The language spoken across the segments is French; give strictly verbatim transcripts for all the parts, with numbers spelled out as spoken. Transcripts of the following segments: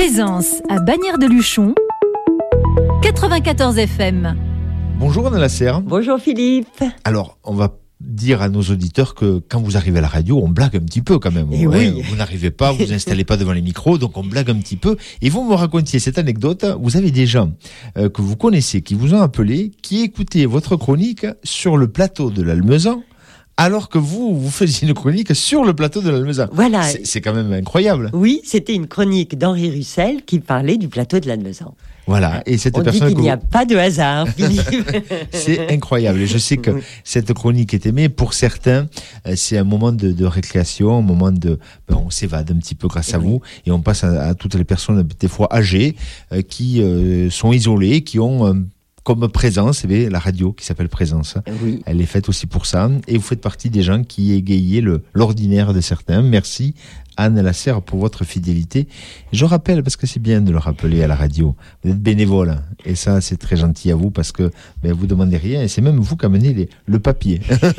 Présence à Bagnères de Luchon, quatre-vingt-quatorze F M. Bonjour Anna Lasserre. Bonjour Philippe. Alors, on va dire à nos auditeurs que quand vous arrivez à la radio, on blague un petit peu quand même. Et ouais, oui. Vous n'arrivez pas, vous vous installez pas devant les micros, donc on blague un petit peu. Et vous me racontiez cette anecdote. Vous avez des gens euh, que vous connaissez, qui vous ont appelé, qui écoutaient votre chronique sur le plateau de l'Almezan, alors que vous, vous faisiez une chronique sur le plateau de l'Almezan. Voilà. C'est, c'est quand même incroyable. Oui, c'était une chronique d'Henri Russell qui parlait du plateau de l'Almezan. Voilà. Et cette On personne dit qu'il que n'y vous... a pas de hasard, Philippe. C'est incroyable. Et je sais que Oui. cette chronique est aimée. Pour certains, euh, c'est un moment de, de récréation, un moment de... Ben, on s'évade un petit peu grâce à Oui. vous. Et on passe à, à toutes les personnes, des fois âgées, euh, qui euh, sont isolées, qui ont... Euh, comme présence, eh bien, la radio qui s'appelle Présence. Oui. Elle est faite aussi pour ça. Et vous faites partie des gens qui égayez le, l'ordinaire de certains. Merci Anne Lasserre pour votre fidélité. Je rappelle, parce que c'est bien de le rappeler à la radio, vous êtes bénévole. Et ça, c'est très gentil à vous parce que ben, vous demandez rien. Et c'est même vous qui amenez les, le papier.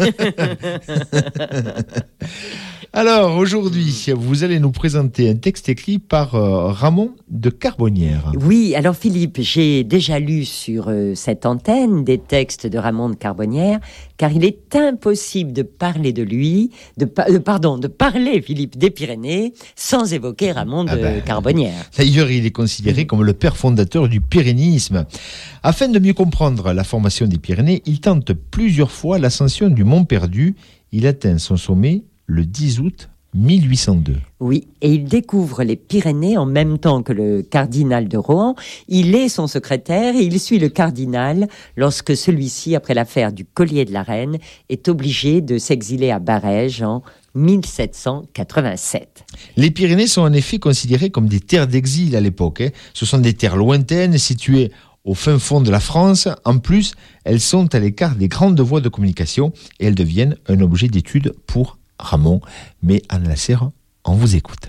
Alors, aujourd'hui, vous allez nous présenter un texte écrit par euh, Ramon de Carbonnières. Oui, alors Philippe, j'ai déjà lu sur euh, cette antenne des textes de Ramon de Carbonnières, car il est impossible de parler de lui, de, pa- euh, pardon, de parler, Philippe, des Pyrénées, sans évoquer Ramon de Ah ben, Carbonnières. D'ailleurs, il est considéré comme le père fondateur du pyrénéisme. Afin de mieux comprendre la formation des Pyrénées, il tente plusieurs fois l'ascension du Mont Perdu. Il atteint son sommet le dix août mille huit cent deux. Oui, et il découvre les Pyrénées en même temps que le cardinal de Rohan. Il est son secrétaire et il suit le cardinal lorsque celui-ci, après l'affaire du collier de la reine, est obligé de s'exiler à Barèges en mille sept cent quatre-vingt-sept. Les Pyrénées sont en effet considérées comme des terres d'exil à l'époque. hein. Ce sont des terres lointaines situées au fin fond de la France. En plus, elles sont à l'écart des grandes voies de communication et elles deviennent un objet d'étude pour Ramon. Mais Anne Lasserre, on vous écoute.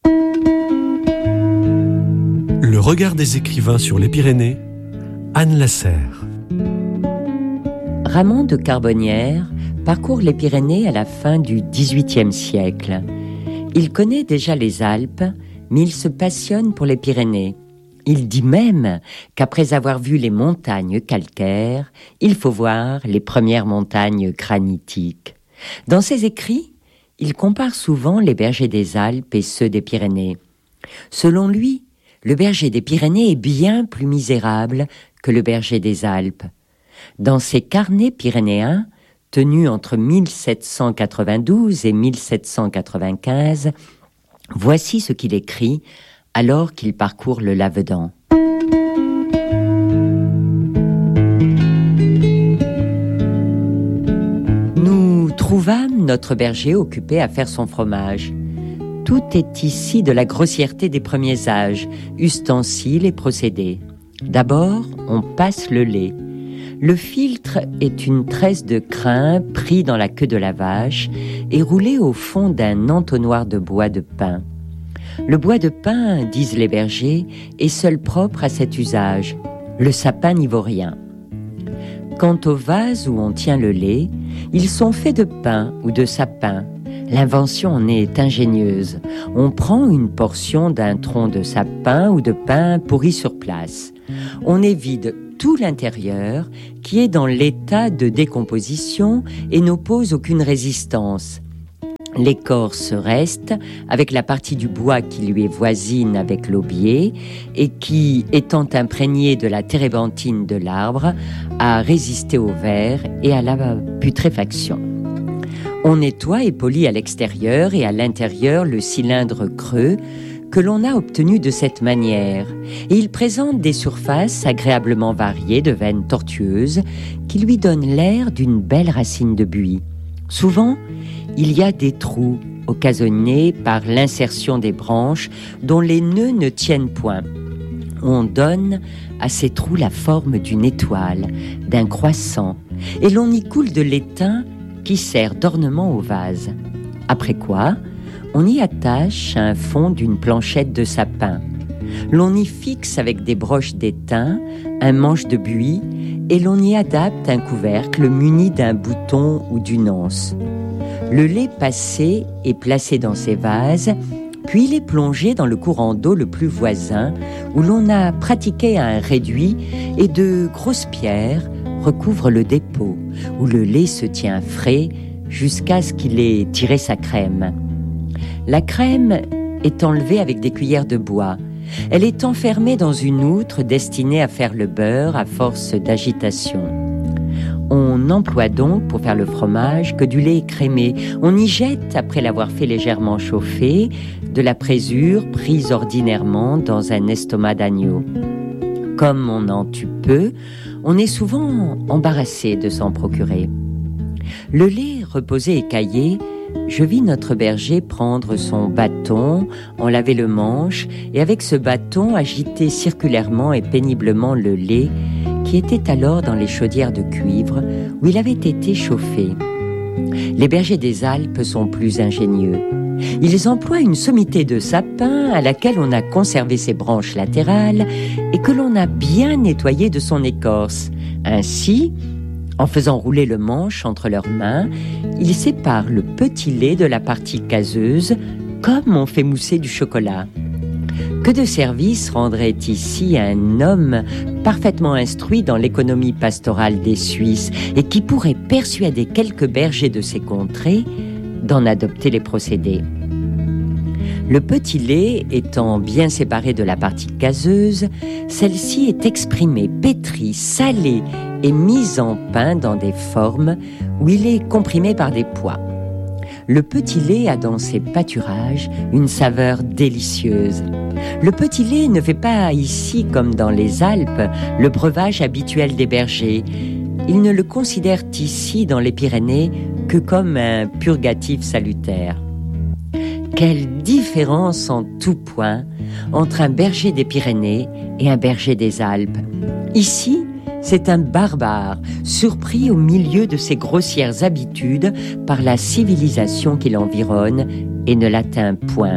Le regard des écrivains sur les Pyrénées, Anne Lasserre. Ramon de Carbonnières parcourt les Pyrénées à la fin du dix-huitième siècle. Il connaît déjà les Alpes, mais il se passionne pour les Pyrénées. Il dit même qu'après avoir vu les montagnes calcaires, il faut voir les premières montagnes granitiques. Dans ses écrits, il compare souvent les bergers des Alpes et ceux des Pyrénées. Selon lui, le berger des Pyrénées est bien plus misérable que le berger des Alpes. Dans ses carnets pyrénéens, tenus entre mille sept cent quatre-vingt-douze et mille sept cent quatre-vingt-quinze, voici ce qu'il écrit alors qu'il parcourt le Lavedan. Nous trouvâmes notre berger occupé à faire son fromage. Tout est ici de la grossièreté des premiers âges, ustensiles et procédés. D'abord, on passe le lait. Le filtre est une tresse de crin pris dans la queue de la vache et roulé au fond d'un entonnoir de bois de pin. Le bois de pin, disent les bergers, est seul propre à cet usage. Le sapin n'y vaut rien. Quant aux vases où on tient le lait, ils sont faits de pin ou de sapin. L'invention en est ingénieuse. On prend une portion d'un tronc de sapin ou de pin pourri sur place. On évide tout l'intérieur qui est dans l'état de décomposition et n'oppose aucune résistance. L'écorce reste avec la partie du bois qui lui est voisine avec l'aubier et qui, étant imprégnée de la térébenthine de l'arbre, a résisté au ver et à la putréfaction. On nettoie et polit à l'extérieur et à l'intérieur le cylindre creux que l'on a obtenu de cette manière, et il présente des surfaces agréablement variées de veines tortueuses qui lui donnent l'air d'une belle racine de buis. Souvent, il y a des trous occasionnés par l'insertion des branches dont les nœuds ne tiennent point. On donne à ces trous la forme d'une étoile, d'un croissant, et l'on y coule de l'étain qui sert d'ornement au vase. Après quoi, on y attache un fond d'une planchette de sapin. L'on y fixe avec des broches d'étain un manche de buis et l'on y adapte un couvercle muni d'un bouton ou d'une anse. Le lait passé et placé dans ces vases Puis il est plongé dans le courant d'eau le plus voisin, où l'on a pratiqué un réduit et de grosses pierres recouvrent le dépôt, où le lait se tient frais jusqu'à ce qu'il ait tiré sa crème. La crème est enlevée avec des cuillères de bois. Elle est enfermée dans une outre destinée à faire le beurre à force d'agitation. On n'emploie donc pour faire le fromage que du lait écrémé. On y jette, après l'avoir fait légèrement chauffer, de la présure prise ordinairement dans un estomac d'agneau. Comme on en tue peu, on est souvent embarrassé de s'en procurer. Le lait reposé et caillé, je vis notre berger prendre son bâton, en laver le manche, et avec ce bâton agiter circulairement et péniblement le lait qui était alors dans les chaudières de cuivre où il avait été chauffé. Les bergers des Alpes sont plus ingénieux. Ils emploient une sommité de sapin à laquelle on a conservé ses branches latérales et que l'on a bien nettoyé de son écorce. Ainsi, en faisant rouler le manche entre leurs mains, ils séparent le petit lait de la partie caseuse comme on fait mousser du chocolat. Que de service rendrait ici un homme parfaitement instruit dans l'économie pastorale des Suisses et qui pourrait persuader quelques bergers de ces contrées d'en adopter les procédés. Le petit lait étant bien séparé de la partie caseuse, celle-ci est exprimée, pétrie, salée et mise en pain dans des formes où il est comprimé par des pois. Le petit lait a dans ses pâturages une saveur délicieuse. Le petit lait ne fait pas ici, comme dans les Alpes, le breuvage habituel des bergers. Ils ne le considèrent ici, dans les Pyrénées, que comme un purgatif salutaire. Quelle différence en tout point entre un berger des Pyrénées et un berger des Alpes. Ici, c'est un barbare, surpris au milieu de ses grossières habitudes par la civilisation qui l'environne et ne l'atteint point.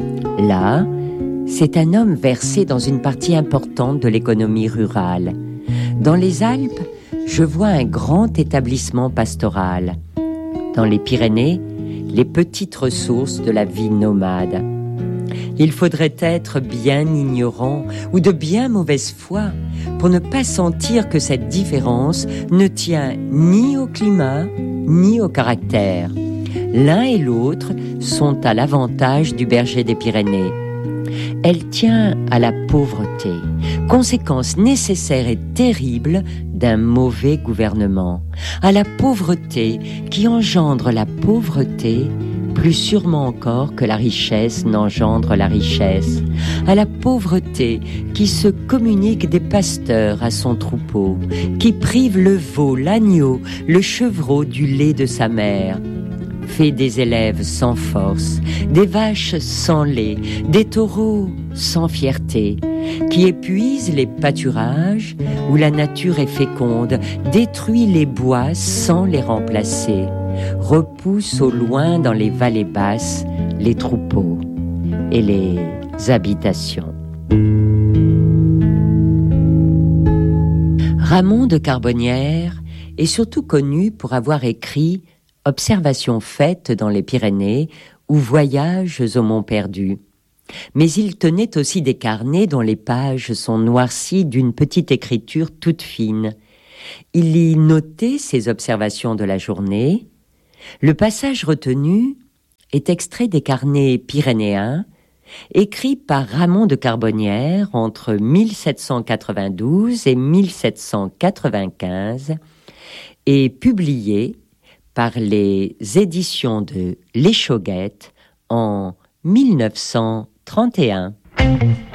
Là, c'est un homme versé dans une partie importante de l'économie rurale. Dans les Alpes, je vois un grand établissement pastoral. Dans les Pyrénées, les petites ressources de la vie nomade. Il faudrait être bien ignorant ou de bien mauvaise foi pour ne pas sentir que cette différence ne tient ni au climat ni au caractère. L'un et l'autre sont à l'avantage du berger des Pyrénées. Elle tient à la pauvreté, conséquence nécessaire et terrible d'un mauvais gouvernement, à la pauvreté qui engendre la pauvreté, plus sûrement encore que la richesse n'engendre la richesse, à la pauvreté qui se communique des pasteurs à son troupeau, qui prive le veau, l'agneau, le chevreau du lait de sa mère, fait des élèves sans force, des vaches sans lait, des taureaux sans fierté, qui épuise les pâturages où la nature est féconde, détruit les bois sans les remplacer, repousse au loin dans les vallées basses les troupeaux et les habitations. Ramon de Carbonnières est surtout connu pour avoir écrit « Observations faites dans les Pyrénées » ou « Voyages au Mont Perdu ». Mais il tenait aussi des carnets dont les pages sont noircies d'une petite écriture toute fine. Il y notait ses observations de la journée. Le passage retenu est extrait des carnets pyrénéens, écrits par Ramon de Carbonnières entre mille sept cent quatre-vingt-douze et mille sept cent quatre-vingt-quinze et publiés par les éditions de L'Échauguette en mille neuf cent trente et un.